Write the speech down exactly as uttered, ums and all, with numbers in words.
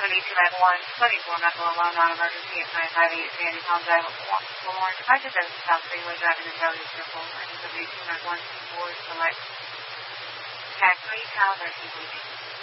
eighteen ninety-one, twenty-four nine one one, non-emergency at nine five eight Sandy Palm Drive, Lemoore. Departure doesn't stop freeway driving in Valley Circle. I need the eighteen ninety-one, four, select. Taxi, Tower, Mercy, Bleeding.